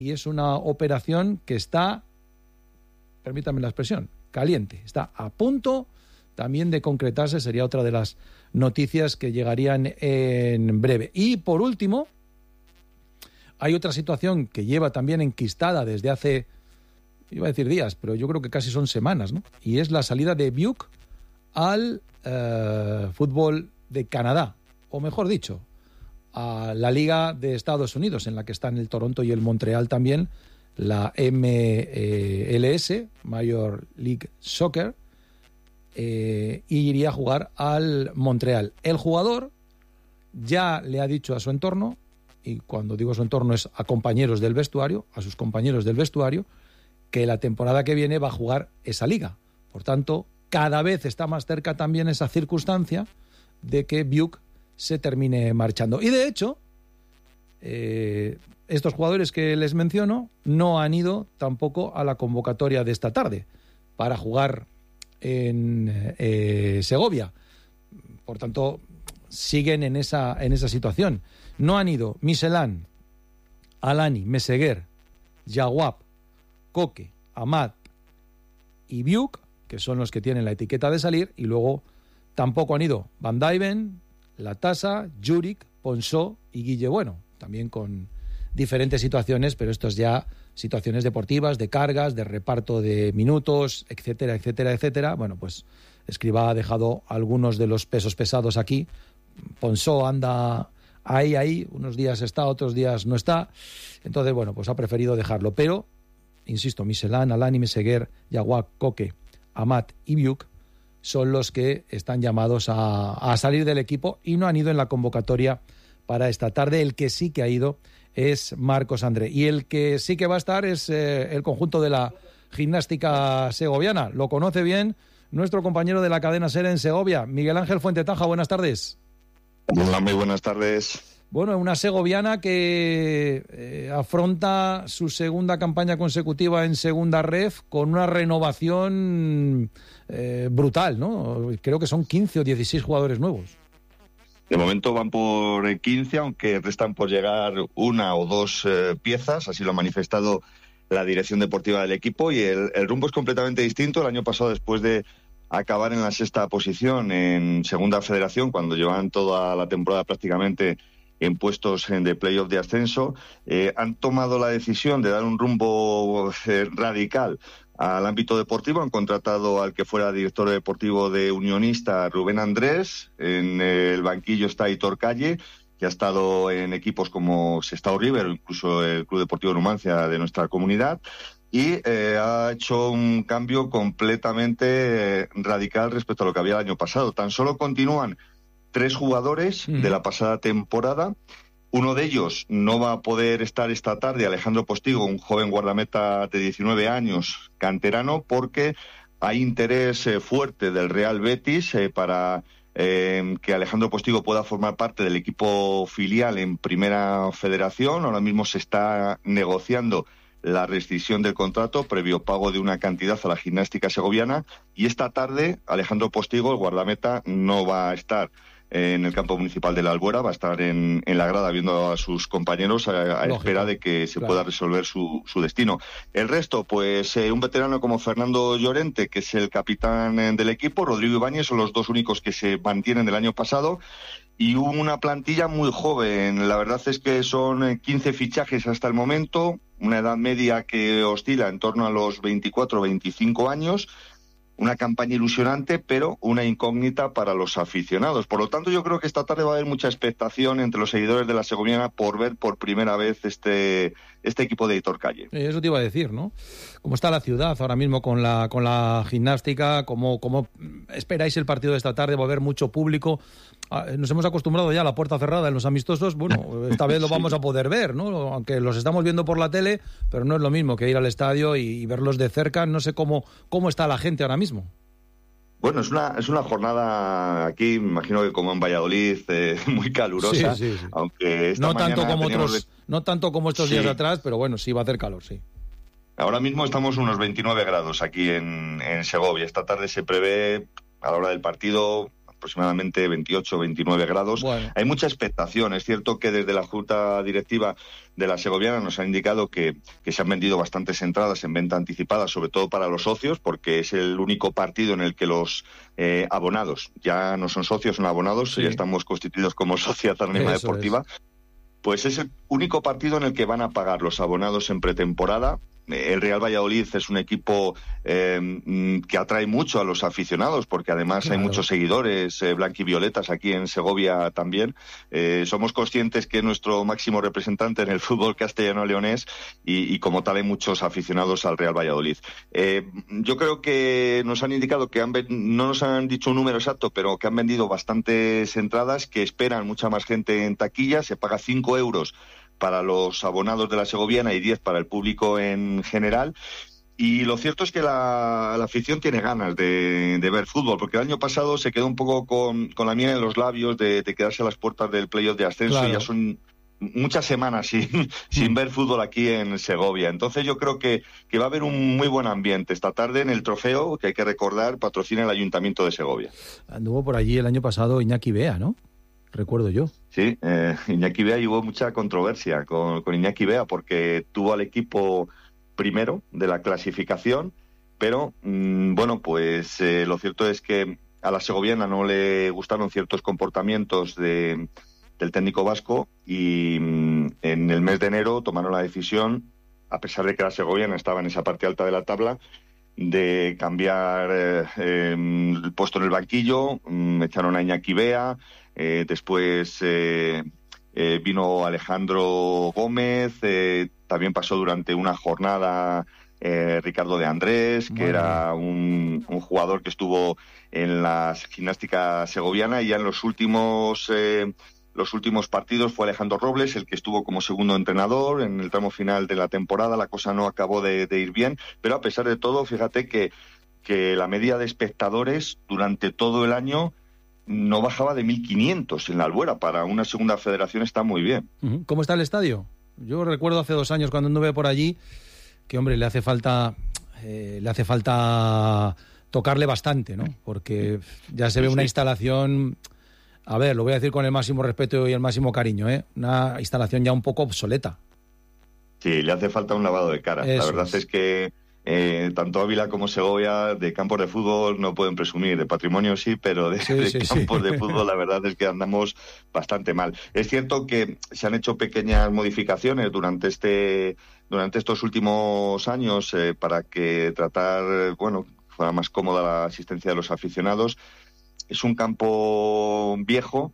y es una operación que está, permítame la expresión, caliente, está a punto también de concretarse, sería otra de las noticias que llegarían en breve. Y por último, hay otra situación que lleva también enquistada desde hace, iba a decir días, pero yo creo que casi son semanas, ¿no? Y es la salida de Biuk al fútbol de Canadá, o mejor dicho, a la Liga de Estados Unidos, en la que están el Toronto y el Montreal también, la MLS, Major League Soccer, y iría a jugar al Montreal. El jugador ya le ha dicho a su entorno, y cuando digo su entorno es a compañeros del vestuario, a sus compañeros del vestuario, que la temporada que viene va a jugar esa liga. Por tanto, cada vez está más cerca también esa circunstancia de que Biuk se termine marchando. Y de hecho, estos jugadores que les menciono no han ido tampoco a la convocatoria de esta tarde para jugar en Segovia. Por tanto, siguen en esa situación. No han ido Michelán, Alani, Meseguer, Jawab, Koke, Amat y Biuk, que son los que tienen la etiqueta de salir, y luego tampoco han ido Van Dijven, Latasa, Juric, Ponsó y Guille Bueno, también con diferentes situaciones, pero esto es ya situaciones deportivas, de cargas, de reparto de minutos, etcétera, etcétera, etcétera. Bueno, pues Escribá ha dejado algunos de los pesos pesados aquí. Ponsó anda ahí, unos días está, otros días no está. Entonces, bueno, pues ha preferido dejarlo. Pero, insisto, Michelán, Alani, Meseguer, Jawab, Koke, Amat y Biuk son los que están llamados a salir del equipo y no han ido en la convocatoria para esta tarde. El que sí que ha ido es Marcos André. Y el que sí que va a estar es el conjunto de la gimnástica segoviana. Lo conoce bien nuestro compañero de la cadena SER en Segovia, Miguel Ángel Fuentetaja. Buenas tardes. Hola, muy buenas tardes. Bueno, una segoviana que afronta su segunda campaña consecutiva en segunda ref con una renovación brutal, ¿no? Creo que son 15 o 16 jugadores nuevos. De momento van por 15, aunque restan por llegar una o dos piezas, así lo ha manifestado la dirección deportiva del equipo, y el rumbo es completamente distinto. El año pasado, después de acabar en la sexta posición en segunda federación, cuando llevan toda la temporada prácticamente en puestos de playoff de ascenso, han tomado la decisión de dar un rumbo radical al ámbito deportivo. Han contratado al que fuera director deportivo de Unionista, Rubén Andrés. En el banquillo está Hitor Calle, que ha estado en equipos como Sestao River o incluso el Club Deportivo Numancia de nuestra comunidad. Y ha hecho un cambio completamente radical respecto a lo que había el año pasado. Tan solo continúan 3 jugadores de la pasada temporada. Uno de ellos no va a poder estar esta tarde, Alejandro Postigo, un joven guardameta de 19 años, canterano, porque hay interés fuerte del Real Betis para que Alejandro Postigo pueda formar parte del equipo filial en Primera Federación. Ahora mismo se está negociando la rescisión del contrato previo pago de una cantidad a la gimnástica segoviana, y esta tarde Alejandro Postigo, el guardameta, no va a estar en el campo municipal de la Albuera, va a estar en la grada viendo a sus compañeros a espera de que se pueda resolver su destino. El resto, pues un veterano como Fernando Llorente, que es el capitán del equipo, Rodrigo Ibáñez, son los dos únicos que se mantienen del año pasado, y una plantilla muy joven. La verdad es que son 15 fichajes hasta el momento, una edad media que oscila en torno a los 24 o 25 años, una campaña ilusionante, pero una incógnita para los aficionados. Por lo tanto, yo creo que esta tarde va a haber mucha expectación entre los seguidores de la segoviana por ver por primera vez este equipo de Hitor Calle. Eso te iba a decir, ¿no? ¿Cómo está la ciudad ahora mismo con la gimnástica? ¿Cómo esperáis el partido de esta tarde? ¿Va a haber mucho público? Nos hemos acostumbrado ya a la puerta cerrada en los amistosos. Bueno, esta vez lo vamos a poder ver, ¿no? Aunque los estamos viendo por la tele, pero no es lo mismo que ir al estadio y verlos de cerca. No sé cómo está la gente ahora mismo. Bueno, es una jornada aquí, me imagino que como en Valladolid, muy calurosa. Sí. Aunque esta no tanto como estos días atrás, pero bueno, sí va a hacer calor, sí. Ahora mismo estamos unos 29 grados aquí en Segovia. Esta tarde se prevé, a la hora del partido, aproximadamente 28 o 29 grados. Bueno. Hay mucha expectación. Es cierto que desde la Junta Directiva de la Segoviana nos han indicado que se han vendido bastantes entradas en venta anticipada, sobre todo para los socios, porque es el único partido en el que los abonados ya no son socios, son abonados, ya estamos constituidos como Sociedad Anónima Deportiva. Pues es el único partido en el que van a pagar los abonados en pretemporada. El Real Valladolid es un equipo que atrae mucho a los aficionados, porque además hay muchos seguidores blanquivioletas aquí en Segovia también. Somos conscientes que es nuestro máximo representante en el fútbol castellano-leonés y como tal hay muchos aficionados al Real Valladolid. Yo creo que nos han indicado que no nos han dicho un número exacto, pero que han vendido bastantes entradas, que esperan mucha más gente en taquilla. Se paga 5 euros para los abonados de la Segoviana y 10 para el público en general. Y lo cierto es que la afición tiene ganas de ver fútbol, porque el año pasado se quedó un poco con la miel en los labios de quedarse a las puertas del playoff de ascenso. Claro. Y ya son muchas semanas sin ver fútbol aquí en Segovia. Entonces yo creo que va a haber un muy buen ambiente esta tarde en el trofeo, que hay que recordar, patrocina el Ayuntamiento de Segovia. Anduvo por allí el año pasado Iñaki Bea, ¿no? Recuerdo yo. Sí, Iñaki Bea, y hubo mucha controversia con Iñaki Bea, porque tuvo al equipo primero de la clasificación, pero bueno, pues lo cierto es que a la segoviana no le gustaron ciertos comportamientos del técnico vasco, y en el mes de enero tomaron la decisión, a pesar de que la segoviana estaba en esa parte alta de la tabla, de cambiar el puesto en el banquillo. Echaron a Iñaki Bea. Después vino Alejandro Gómez, también pasó durante una jornada Ricardo de Andrés, que era un jugador que estuvo en la gimnástica segoviana, y ya en los últimos partidos fue Alejandro Robles el que estuvo como segundo entrenador. En el tramo final de la temporada la cosa no acabó de ir bien, pero a pesar de todo, fíjate que la media de espectadores durante todo el año no bajaba de 1.500 en la Albuera. Para una segunda federación está muy bien. ¿Cómo está el estadio? Yo recuerdo hace 2 años cuando anduve por allí que, hombre, le hace falta tocarle bastante, ¿no? Porque ya se ve una instalación, a ver, lo voy a decir con el máximo respeto y el máximo cariño, una instalación ya un poco obsoleta. Sí, le hace falta un lavado de cara. La verdad es que tanto Ávila como Segovia de campos de fútbol no pueden presumir. De patrimonio sí, pero de campos de fútbol la verdad es que andamos bastante mal. Es cierto que se han hecho pequeñas modificaciones durante estos últimos años para que fuera más cómoda la asistencia de los aficionados. Es un campo viejo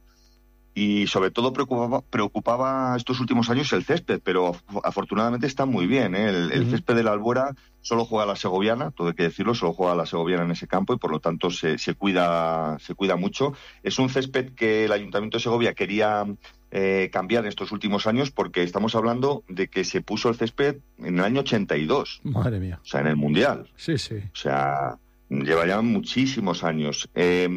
y sobre todo preocupaba estos últimos años el césped, pero afortunadamente está muy bien, ¿eh? El césped de la Albuera solo juega la segoviana, todo hay que decirlo, solo juega la segoviana en ese campo, y por lo tanto se cuida mucho. Es un césped que el Ayuntamiento de Segovia quería cambiar en estos últimos años, porque estamos hablando de que se puso el césped en el año 82. Madre mía. O sea, en el Mundial. Sí. O sea, lleva ya muchísimos años.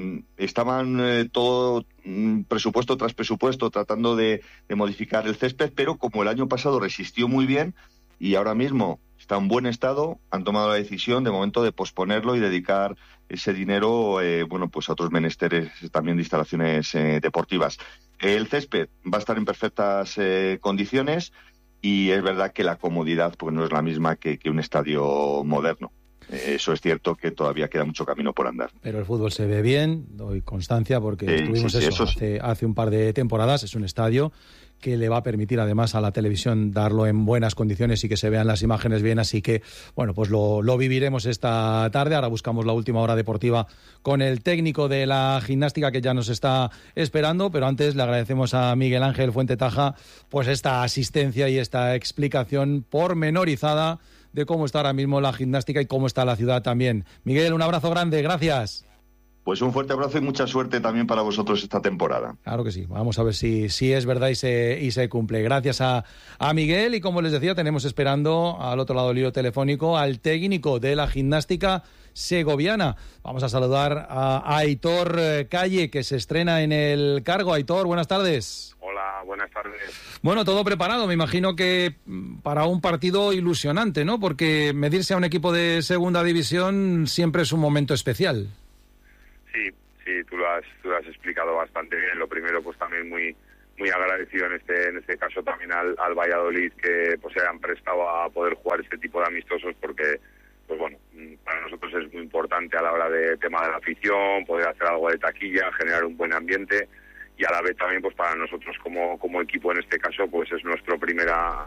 Estaban todo presupuesto tras presupuesto tratando de modificar el césped, pero como el año pasado resistió muy bien y ahora mismo está en buen estado, han tomado la decisión de momento de posponerlo y dedicar ese dinero pues a otros menesteres también de instalaciones deportivas. El césped va a estar en perfectas condiciones, y es verdad que la comodidad pues no es la misma que un estadio moderno. Eso es cierto, que todavía queda mucho camino por andar. Pero el fútbol se ve bien, doy constancia, porque estuvimos hace un par de temporadas. Es un estadio que le va a permitir además a la televisión darlo en buenas condiciones y que se vean las imágenes bien, así que bueno, pues lo viviremos esta tarde. Ahora buscamos la última hora deportiva con el técnico de la gimnástica, que ya nos está esperando, pero antes le agradecemos a Miguel Ángel Fuente Taja pues esta asistencia y esta explicación pormenorizada de cómo está ahora mismo la gimnástica y cómo está la ciudad también. Miguel, un abrazo grande, gracias. Pues un fuerte abrazo y mucha suerte también para vosotros esta temporada. Claro que sí, vamos a ver si es verdad y se cumple. Gracias a Miguel, y como les decía, tenemos esperando al otro lado del hilo telefónico al técnico de la gimnástica segoviana. Vamos a saludar a Aitor Calle, que se estrena en el cargo. Aitor, buenas tardes. Hola, buenas tardes. Bueno, todo preparado, me imagino que para un partido ilusionante, ¿no? Porque medirse a un equipo de segunda división siempre es un momento especial. Sí, tú lo lo has explicado bastante bien. Lo primero, pues también muy agradecido en este caso también al Valladolid, que pues se hayan prestado a poder jugar este tipo de amistosos, porque pues bueno, para nosotros es muy importante a la hora de tema de la afición, poder hacer algo de taquilla, generar un buen ambiente, y a la vez también pues para nosotros como equipo en este caso pues es nuestro primera,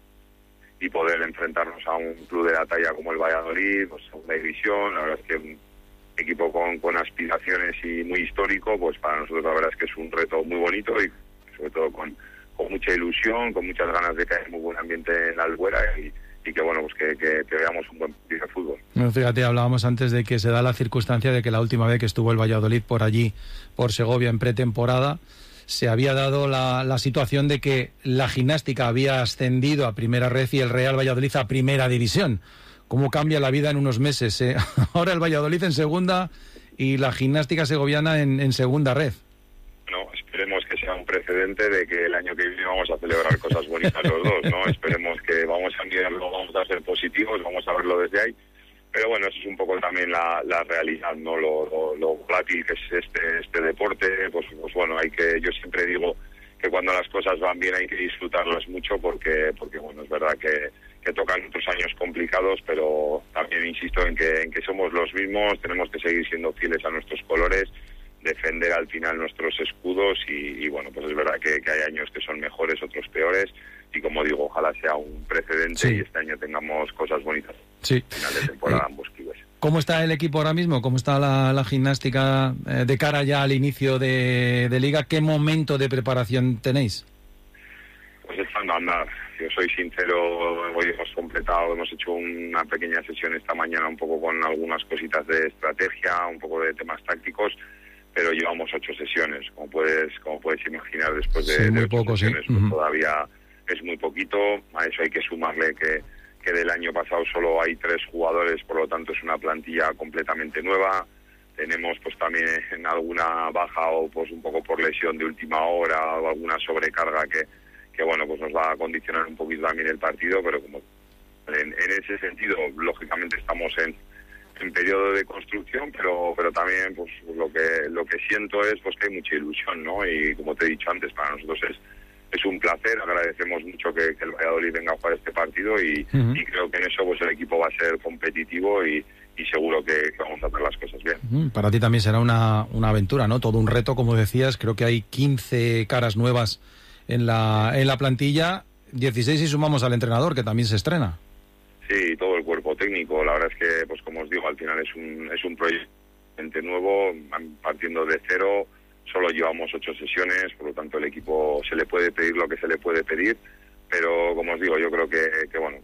y poder enfrentarnos a un club de la talla como el Valladolid, pues segunda división. La verdad es que un equipo con aspiraciones y muy histórico, pues para nosotros la verdad es que es un reto muy bonito, y sobre todo con mucha ilusión, con muchas ganas de que haya muy buen ambiente en la Albuera, y que bueno, pues que veamos un buen partido de fútbol. Bueno, fíjate, hablábamos antes de que se da la circunstancia de que la última vez que estuvo el Valladolid por allí, por Segovia, en pretemporada, se había dado la situación de que la gimnástica había ascendido a Primera Red y el Real Valladolid a Primera División. ¿Cómo cambia la vida en unos meses? Ahora el Valladolid en segunda y la gimnástica segoviana en Segunda Red. No, esperemos que sea un precedente de que el año que viene vamos a celebrar cosas bonitas los dos, ¿no? Esperemos que vamos a mirarlo, vamos a ser positivos, vamos a verlo desde ahí. Pero bueno, eso es un poco también la realidad, ¿no? Lo volátil que es este deporte. Pues bueno, yo siempre digo que cuando las cosas van bien hay que disfrutarlas mucho, porque bueno, es verdad que tocan otros años complicados, pero también insisto en que somos los mismos, tenemos que seguir siendo fieles a nuestros colores, defender al final nuestros escudos, y bueno, pues es verdad que hay años que son mejores, otros peores, y como digo, ojalá sea un precedente, sí, y este año tengamos cosas bonitas. Sí. Final de temporada ambos clubes. ¿Cómo está el equipo ahora mismo? ¿Cómo está la gimnástica de cara ya al inicio de Liga? ¿Qué momento de preparación tenéis? Pues echando a andar. Yo soy sincero, hoy hemos hecho una pequeña sesión esta mañana, un poco con algunas cositas de estrategia, un poco de temas tácticos, pero llevamos 8 sesiones, como puedes imaginar, después de, sí, muy 8 poco, sesiones, sí. Pues todavía es muy poquito. A eso hay que sumarle que del año pasado solo hay 3 jugadores, por lo tanto es una plantilla completamente nueva. Tenemos pues también en alguna baja o pues un poco por lesión de última hora o alguna sobrecarga que bueno, pues nos va a condicionar un poquito también el partido, pero como en ese sentido, lógicamente estamos en periodo de construcción, pero también pues lo que siento es pues que hay mucha ilusión, ¿no? Y como te he dicho antes, para nosotros es un placer, agradecemos mucho que el Valladolid venga a jugar este partido, y creo que en eso pues el equipo va a ser competitivo, y seguro que vamos a hacer las cosas bien. Para ti también será una aventura, ¿no? Todo un reto, como decías. Creo que hay 15 caras nuevas en la plantilla, 16 si sumamos al entrenador, que también se estrena. Sí, todo el cuerpo técnico. La verdad es que, pues como os digo, al final es un proyecto nuevo, partiendo de cero. Solo llevamos 8 sesiones, por lo tanto el equipo se le puede pedir lo que se le puede pedir, pero como os digo, yo creo que bueno,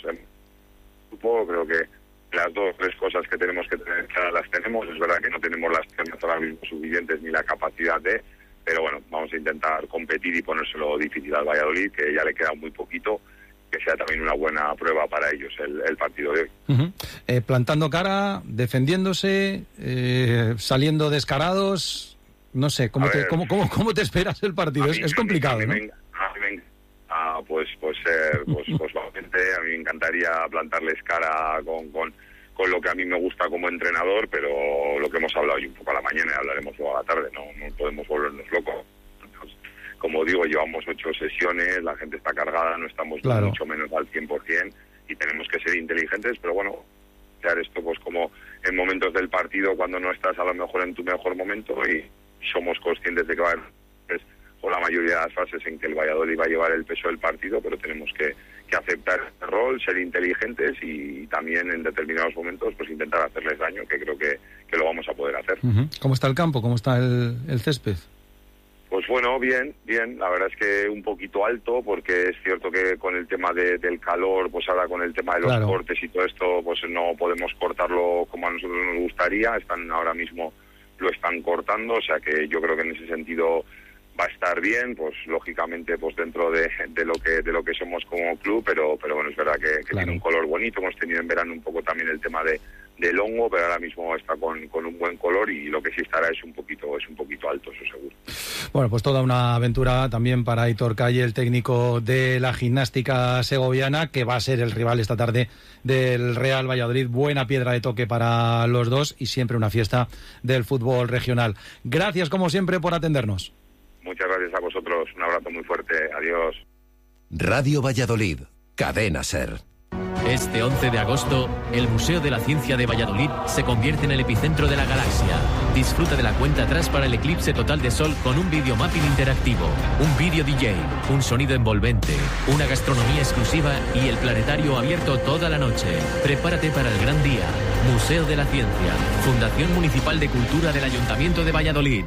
creo que las 2 o 3 cosas que tenemos que tener claras las tenemos. Es verdad que no tenemos las piernas ahora mismo suficientes ni la capacidad pero bueno, vamos a intentar competir y ponérselo difícil al Valladolid, que ya le queda muy poquito, que sea también una buena prueba para ellos el partido de hoy. Plantando cara, defendiéndose, saliendo descarados. No sé, ¿cómo te esperas el partido? Es complicado, ¿no? Pues obviamente a mí me encantaría plantarles cara con lo que a mí me gusta como entrenador, pero lo que hemos hablado hoy un poco a la mañana y hablaremos luego a la tarde, no podemos volvernos locos. Entonces, como digo, llevamos 8 sesiones, la gente está cargada, no estamos mucho menos al 100%, y tenemos que ser inteligentes, pero bueno, hacer esto pues como en momentos del partido, cuando no estás a lo mejor en tu mejor momento, y somos conscientes de que va a haber o la mayoría de las fases en que el Valladolid va a llevar el peso del partido, pero tenemos que aceptar el rol, ser inteligentes, y también en determinados momentos pues intentar hacerles daño, que creo que lo vamos a poder hacer. ¿Cómo está el campo? ¿Cómo está el césped? Pues bueno, bien, la verdad es que un poquito alto, porque es cierto que con el tema del calor, pues ahora con el tema de los cortes y todo esto, pues no podemos cortarlo como a nosotros nos gustaría. Ahora mismo lo están cortando, o sea que yo creo que en ese sentido va a estar bien, pues lógicamente pues dentro de lo que somos como club, pero bueno, es verdad que tiene un color bonito. Hemos tenido en verano un poco también el tema de del hongo, pero ahora mismo está con un buen color, y lo que sí estará es un poquito alto, eso seguro. Bueno, pues toda una aventura también para Aitor Calle, el técnico de la Gimnástica Segoviana, que va a ser el rival esta tarde del Real Valladolid. Buena piedra de toque para los dos y siempre una fiesta del fútbol regional. Gracias, como siempre, por atendernos. Muchas gracias a vosotros, un abrazo muy fuerte, adiós. Radio Valladolid, Cadena SER. Este 11 de agosto, el Museo de la Ciencia de Valladolid se convierte en el epicentro de la galaxia. Disfruta de la cuenta atrás para el eclipse total de Sol con un videomapping interactivo, un vídeo DJ, un sonido envolvente, una gastronomía exclusiva y el planetario abierto toda la noche. Prepárate para el gran día. Museo de la Ciencia, Fundación Municipal de Cultura del Ayuntamiento de Valladolid.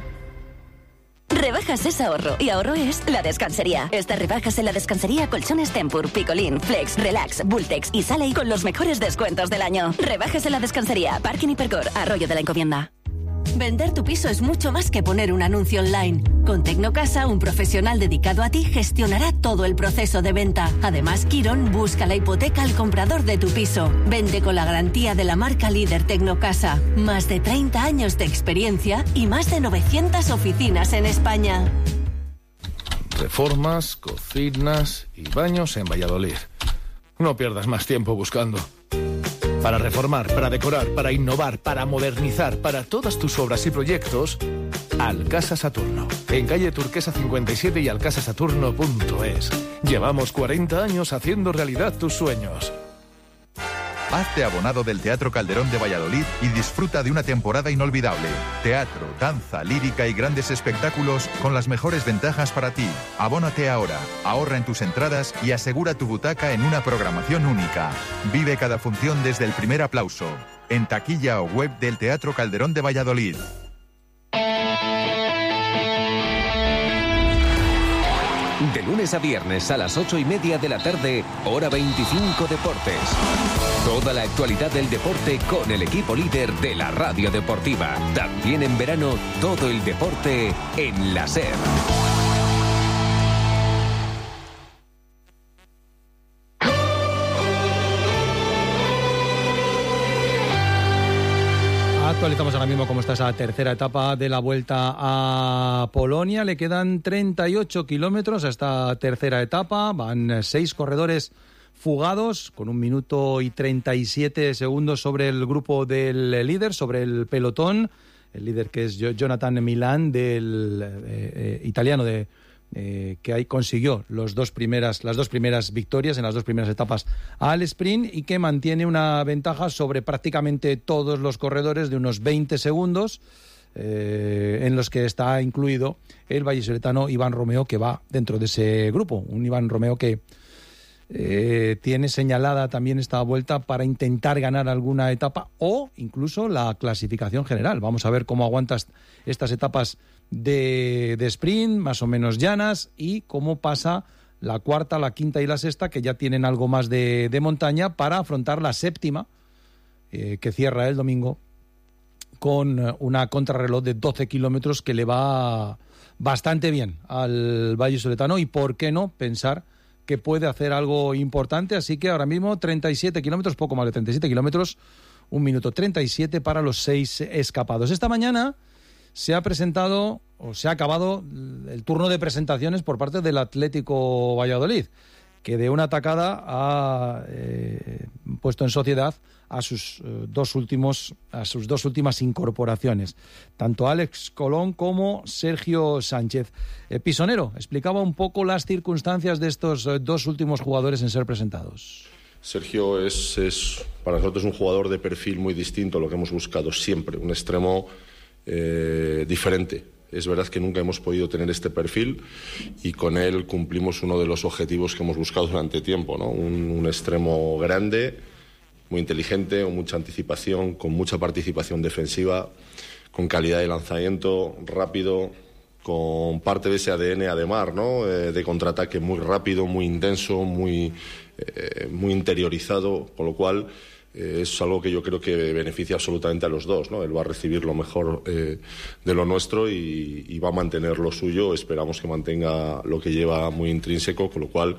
Rebajas es ahorro, y ahorro es La Descansería. Estas rebajas en La Descansería: colchones Tempur, Picolín, Flex, Relax, Bultex y Sally con los mejores descuentos del año. Rebajas en La Descansería, Parking Hipercor, Arroyo de la Encomienda. Vender tu piso es mucho más que poner un anuncio online. Con Tecnocasa, un profesional dedicado a ti gestionará todo el proceso de venta. Además, Quirón busca la hipoteca al comprador de tu piso. Vende con la garantía de la marca líder Tecnocasa. Más de 30 años de experiencia y más de 900 oficinas en España. Reformas, cocinas y baños en Valladolid. No pierdas más tiempo buscando. Para reformar, para decorar, para innovar, para modernizar, para todas tus obras y proyectos, Alcasa Saturno. En calle Turquesa 57 y alcasasaturno.es. Llevamos 40 años haciendo realidad tus sueños. Hazte abonado del Teatro Calderón de Valladolid y disfruta de una temporada inolvidable. Teatro, danza, lírica y grandes espectáculos con las mejores ventajas para ti. Abónate ahora, ahorra en tus entradas y asegura tu butaca en una programación única. Vive cada función desde el primer aplauso. En taquilla o web del Teatro Calderón de Valladolid. De lunes a viernes a las 8:30 de la tarde, hora 25 Deportes. Toda la actualidad del deporte con el equipo líder de la radio deportiva. También en verano, todo el deporte en la SER. Actualizamos ahora mismo cómo está esa tercera etapa de la Vuelta a Polonia. Le quedan 38 kilómetros a esta tercera etapa. Van 6 corredores fugados con 1 minuto y 37 segundos sobre el grupo del líder, sobre el pelotón. El líder, que es Jonathan Milan, del italiano que consiguió las dos primeras victorias en las 2 primeras etapas al sprint, y que mantiene una ventaja sobre prácticamente todos los corredores de unos 20 segundos, en los que está incluido el vallisoletano Iván Romeo, que va dentro de ese grupo. Un Iván Romeo que tiene señalada también esta vuelta para intentar ganar alguna etapa o incluso la clasificación general. Vamos a ver cómo aguantas estas etapas de sprint, más o menos llanas, y cómo pasa la cuarta, la quinta y la sexta, que ya tienen algo más de montaña, para afrontar la séptima, que cierra el domingo, con una contrarreloj de 12 kilómetros que le va bastante bien al vallisoletano, y por qué no pensar que puede hacer algo importante. Así que ahora mismo 37 kilómetros, poco más de 37 kilómetros, 1 minuto 37 para los 6 escapados. Esta mañana se ha presentado, o se ha acabado, el turno de presentaciones por parte del Atlético Valladolid, que de una tacada ha puesto en sociedad a sus dos últimas incorporaciones, tanto Alex Colón como Sergio Sánchez. Pisonero, explicaba un poco las circunstancias de estos 2 últimos jugadores en ser presentados. Sergio es para nosotros un jugador de perfil muy distinto a lo que hemos buscado siempre, un extremo diferente. Es verdad que nunca hemos podido tener este perfil, y con él cumplimos uno de los objetivos que hemos buscado durante tiempo, ¿no? Un extremo grande, muy inteligente, con mucha anticipación, con mucha participación defensiva, con calidad de lanzamiento, rápido, con parte de ese ADN Ademar, ¿no? De contraataque muy rápido, muy intenso, muy interiorizado, con lo cual es algo que yo creo que beneficia absolutamente a los dos, ¿no? Él va a recibir lo mejor de lo nuestro y va a mantener lo suyo. Esperamos que mantenga lo que lleva muy intrínseco, con lo cual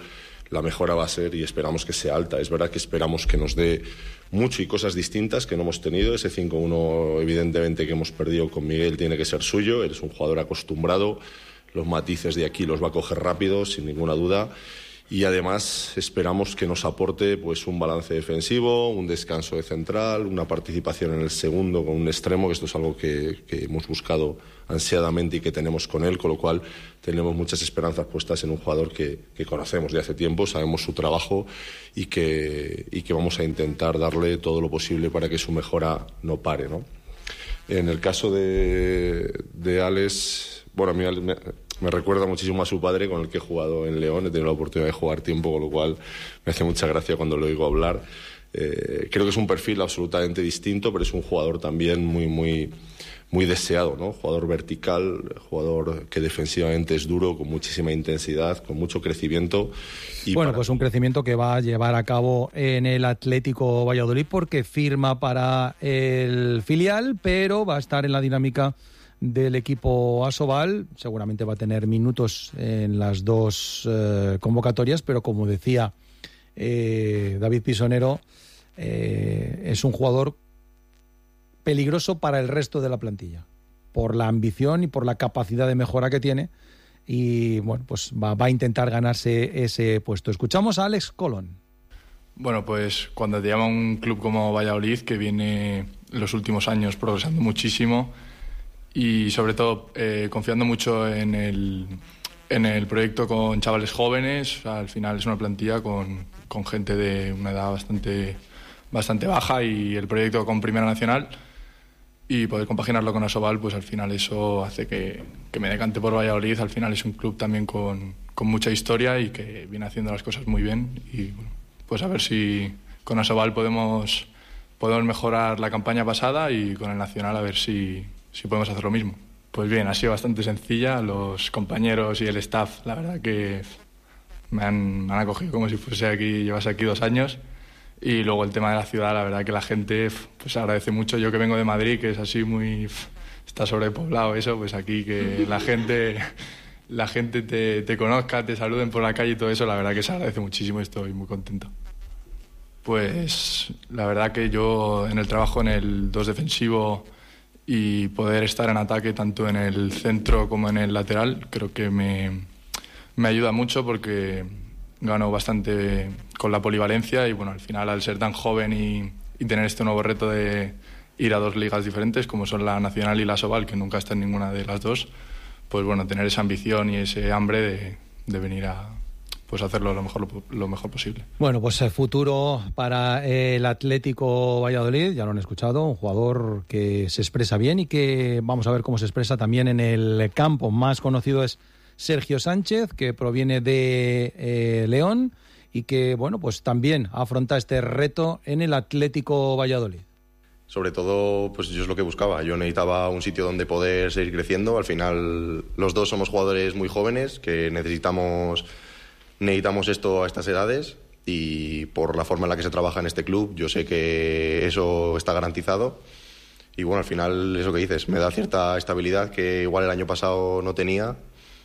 la mejora va a ser, y esperamos que sea alta. Es verdad que esperamos que nos dé mucho y cosas distintas que no hemos tenido. Ese 5-1 evidentemente que hemos perdido con Miguel tiene que ser suyo. Él es un jugador acostumbrado, los matices de aquí los va a coger rápido, sin ninguna duda. Y además esperamos que nos aporte pues un balance defensivo, un descanso de central, una participación en el segundo con un extremo, que esto es algo que hemos buscado ansiadamente y que tenemos con él, con lo cual tenemos muchas esperanzas puestas en un jugador que conocemos de hace tiempo, sabemos su trabajo y que vamos a intentar darle todo lo posible para que su mejora no pare, ¿no? En el caso de Alex, bueno, a mí me recuerda muchísimo a su padre, con el que he jugado en León. He tenido la oportunidad de jugar tiempo, con lo cual me hace mucha gracia cuando lo oigo hablar. Creo que es un perfil absolutamente distinto, pero es un jugador también muy deseado, ¿no? Jugador vertical, jugador que defensivamente es duro, con muchísima intensidad, con mucho crecimiento. Y bueno, pues un crecimiento que va a llevar a cabo en el Atlético Valladolid, porque firma para el filial, pero va a estar en la dinámica del equipo Asobal. Seguramente va a tener minutos en las dos convocatorias, pero como decía David Pisonero, es un jugador peligroso para el resto de la plantilla, por la ambición y por la capacidad de mejora que tiene, y bueno, pues va a intentar ganarse ese puesto. Escuchamos a Alex Colón. Bueno, pues cuando te llama un club como Valladolid, que viene en los últimos años progresando muchísimo y sobre todo confiando mucho en el proyecto con chavales jóvenes, o sea, al final es una plantilla con gente de una edad bastante baja, y el proyecto con Primera Nacional, y poder compaginarlo con Asobal, pues al final eso hace que me decante por Valladolid. Al final es un club también con mucha historia y que viene haciendo las cosas muy bien, y bueno, pues a ver si con Asobal podemos mejorar la campaña pasada, y con el Nacional a ver si podemos hacer lo mismo. Pues bien, ha sido bastante sencilla. Los compañeros y el staff, la verdad que me han acogido como si llevase aquí 2 años. Y luego el tema de la ciudad, la verdad que la gente pues agradece mucho. Yo que vengo de Madrid, que es así está sobrepoblado eso, pues aquí que la gente te conozca, te saluden por la calle y todo eso, la verdad que se agradece muchísimo y estoy muy contento. Pues la verdad que yo en el trabajo en el 2 defensivo y poder estar en ataque tanto en el centro como en el lateral, creo que me ayuda mucho, porque gano bastante con la polivalencia, y bueno, al final, al ser tan joven y tener este nuevo reto de ir a 2 ligas diferentes como son la Nacional y la Asobal, que nunca está en ninguna de las dos, pues bueno, tener esa ambición y ese hambre de venir a pues hacerlo lo mejor posible. Bueno, pues el futuro para el Atlético Valladolid, ya lo han escuchado, un jugador que se expresa bien y que vamos a ver cómo se expresa también en el campo. Más conocido es Sergio Sánchez, que proviene de León y que, bueno, pues también afronta este reto en el Atlético Valladolid. Sobre todo, pues yo es lo que buscaba. Yo necesitaba un sitio donde poder seguir creciendo. Al final, los dos somos jugadores muy jóvenes que necesitamos esto a estas edades, y por la forma en la que se trabaja en este club, yo sé que eso está garantizado. Y bueno, al final, eso que dices, me da cierta estabilidad que igual el año pasado no tenía.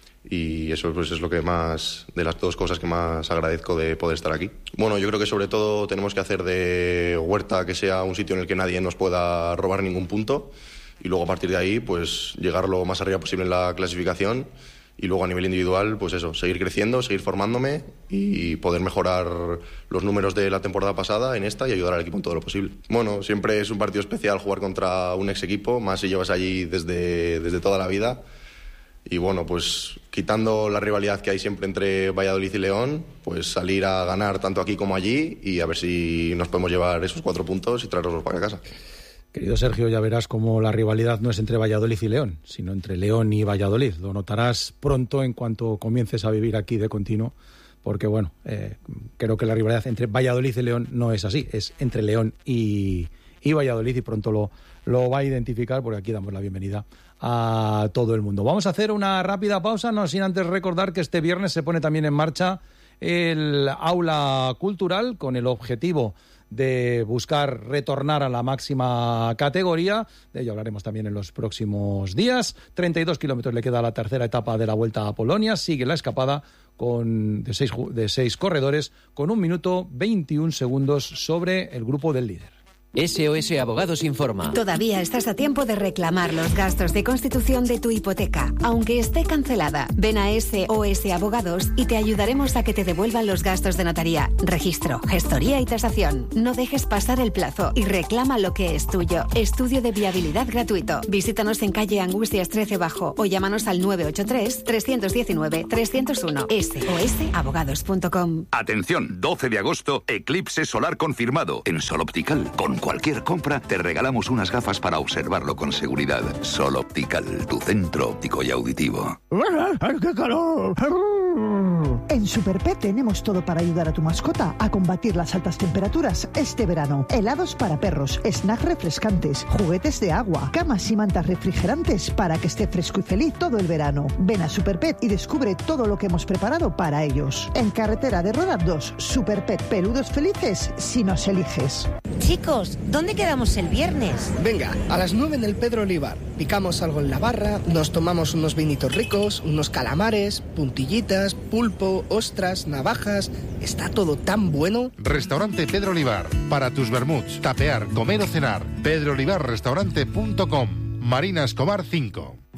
Y eso pues es lo que más, de las 2 cosas que más agradezco de poder estar aquí. Bueno, yo creo que sobre todo tenemos que hacer de Huerta que sea un sitio en el que nadie nos pueda robar ningún punto, y luego a partir de ahí pues llegar lo más arriba posible en la clasificación, y luego a nivel individual pues eso, seguir creciendo, seguir formándome y poder mejorar los números de la temporada pasada en esta y ayudar al equipo en todo lo posible. Bueno, siempre es un partido especial jugar contra un ex equipo, más si llevas allí desde toda la vida. Y bueno, pues quitando la rivalidad que hay siempre entre Valladolid y León, pues salir a ganar tanto aquí como allí, y a ver si nos podemos llevar esos 4 puntos y traerlos para casa. Querido Sergio, ya verás cómo la rivalidad no es entre Valladolid y León, sino entre León y Valladolid. Lo notarás pronto en cuanto comiences a vivir aquí de continuo, porque bueno, creo que la rivalidad entre Valladolid y León no es así, es entre León y Valladolid, y pronto lo va a identificar, porque aquí damos la bienvenida a todo el mundo. Vamos a hacer una rápida pausa, no sin antes recordar que este viernes se pone también en marcha el aula cultural con el objetivo de buscar retornar a la máxima categoría. De ello hablaremos también en los próximos días. 32 kilómetros le queda a la tercera etapa de la Vuelta a Polonia. Sigue la escapada de seis corredores con 1 minuto 21 segundos sobre el grupo del líder. SOS Abogados informa. Todavía estás a tiempo de reclamar los gastos de constitución de tu hipoteca, aunque esté cancelada. Ven a SOS Abogados y te ayudaremos a que te devuelvan los gastos de notaría, registro, gestoría y tasación. No dejes pasar el plazo y reclama lo que es tuyo. Estudio de viabilidad gratuito. Visítanos en calle Angustias 13 Bajo o llámanos al 983-319-301. sosabogados.com. Atención, 12 de agosto, eclipse solar confirmado en Sol Optical. Con cualquier compra te regalamos unas gafas para observarlo con seguridad. Sol Optical, tu centro óptico y auditivo. ¡Qué calor! En Superpet tenemos todo para ayudar a tu mascota a combatir las altas temperaturas este verano. Helados para perros, snacks refrescantes, juguetes de agua, camas y mantas refrigerantes para que esté fresco y feliz todo el verano. Ven a Superpet y descubre todo lo que hemos preparado para ellos. En Carretera de Roda 2, Superpet, peludos felices si nos eliges. Chicos, ¿dónde quedamos el viernes? Venga, a las 9 en el Pedro Olivar. Picamos algo en la barra, nos tomamos unos vinitos ricos, unos calamares, puntillitas, pulpo, ostras, navajas. Está todo tan bueno. Restaurante Pedro Olivar. Para tus vermuts, tapear, comer o cenar. pedroolivarrestaurante.com. Marina Escobar 5.